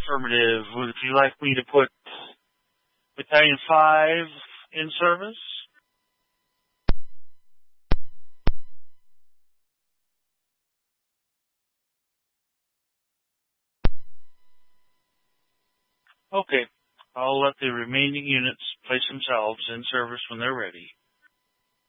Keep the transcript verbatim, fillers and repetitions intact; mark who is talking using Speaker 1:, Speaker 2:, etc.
Speaker 1: Affirmative. Would you like me to put Battalion five in service? Okay. I'll let the remaining units place themselves in service when they're ready.